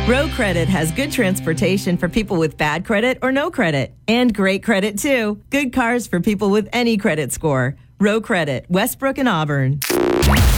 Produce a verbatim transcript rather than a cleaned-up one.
Row Credit has good transportation for people with bad credit or no credit. And great credit, too. Good cars for people with any credit score. Row Credit, Westbrook and Auburn.